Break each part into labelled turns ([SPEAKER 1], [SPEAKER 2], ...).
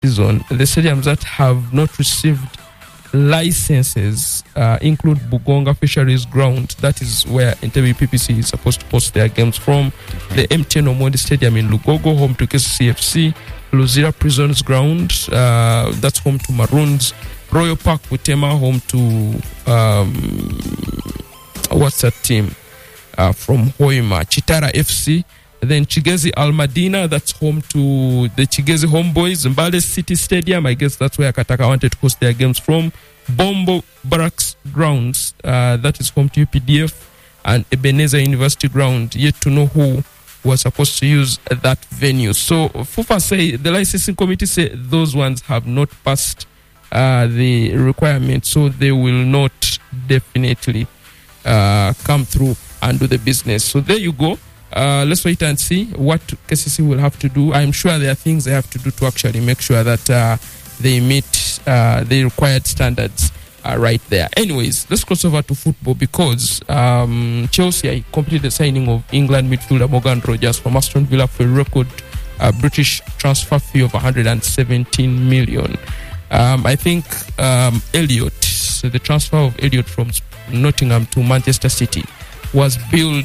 [SPEAKER 1] season. The stadiums that have not received licenses include Bugonga Fisheries Ground. That is where Entebbe PPC is supposed to host their games from. The MTN Omondi Stadium in Lugogo, home to KCFC. Luzira Prisons Ground, that's home to Maroons. Royal Park Butema, home to what's that team from Hoima? Chitara FC. Then Chigezi Almadina, that's home to the Chigezi Homeboys. Mbale City Stadium, I guess that's where Kataka wanted to host their games from. Bombo Barracks Grounds, that is home to UPDF. And Ebenezer University Ground, yet to know who was supposed to use that venue. So FUFA say, the licensing committee say those ones have not passed the requirement, so they will not definitely come through and do the business. So there you go. Let's wait and see what KCC will have to do. I'm sure there are things they have to do to actually make sure that they meet the required standards right there. Anyways, let's cross over to football because Chelsea completed the signing of England midfielder Morgan Rogers from Aston Villa for a record British transfer fee of 117 million. I think Elliott, the transfer of Elliott from Nottingham to Manchester City was built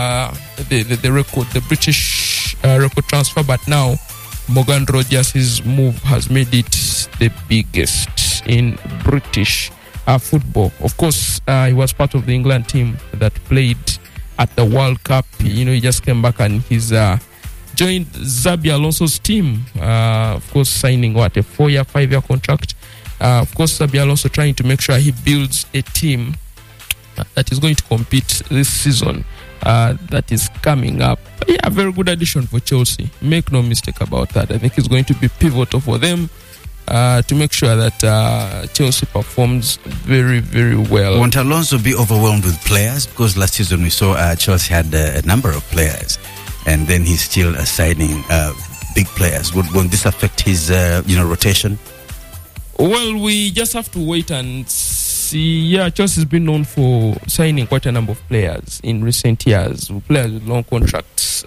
[SPEAKER 1] the record, the British record transfer, but now Morgan Rogers, his move has made it the biggest in British football. Of course, he was part of the England team that played at the World Cup. You know, he just came back and he's joined Xabi Alonso's team. Of course, signing a 4-year, 5-year contract. Of course, Xabi Alonso trying to make sure he builds a team that is going to compete this season that is coming up. Yeah, a very good addition for Chelsea. Make no mistake about that. I think it's going to be pivotal for them to make sure that Chelsea performs very, very well.
[SPEAKER 2] Won't Alonso be overwhelmed with players? Because last season we saw Chelsea had a number of players, and then he's still signing big players. Won't this affect his rotation?
[SPEAKER 1] Well, we just have to wait and see. Yeah, Chelsea's been known for signing quite a number of players in recent years, players with long contracts.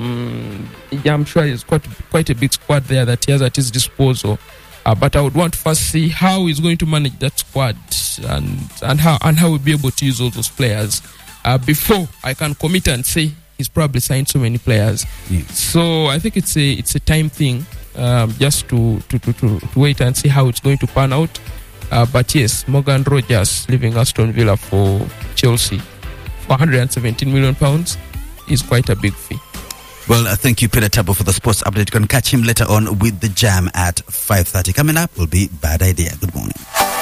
[SPEAKER 1] I'm sure there's quite a big squad there that he has at his disposal. But I would want to first see how he's going to manage that squad and how he'll be able to use all those players before I can commit and say he's probably signed so many players.
[SPEAKER 2] Yeah.
[SPEAKER 1] So I think it's a time thing, just to wait and see how it's going to pan out. But yes, Morgan Rogers leaving Aston Villa for Chelsea for £117 million is quite a big fee.
[SPEAKER 2] Well, thank you, Peter Tabo, for the sports update. You can catch him later on with the Jam at 5:30. Coming up will be Bad Idea. Good morning.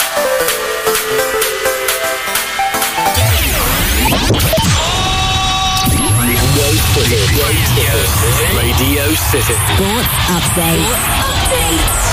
[SPEAKER 3] Radio City.
[SPEAKER 4] Sports update.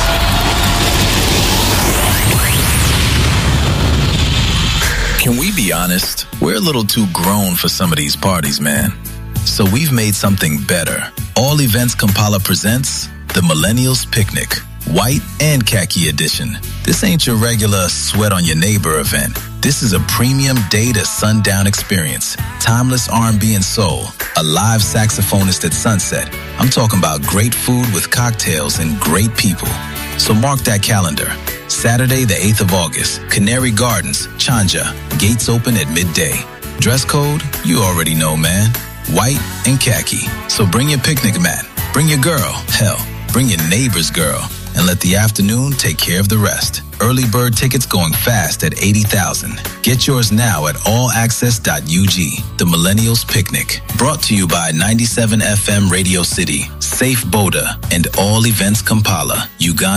[SPEAKER 3] Can we be honest? We're a little too grown for some of these parties, man. So we've made something better. All Events Kampala presents the Millennials Picnic, white and khaki edition. This ain't your regular sweat on your neighbor event. This is a premium day to sundown experience. Timeless R&B and soul. A live saxophonist at sunset. I'm talking about great food with cocktails and great people. So mark that calendar. Saturday, the 8th of August, Canary Gardens, Chanja. Gates open at midday. Dress code? You already know, man. White and khaki. So bring your picnic mat. Bring your girl. Hell, bring your neighbor's girl. And let the afternoon take care of the rest. Early bird tickets going fast at 80,000. Get yours now at allaccess.ug. The Millennials Picnic. Brought to you by 97 FM Radio City, Safe Boda, and All Events Kampala, Uganda.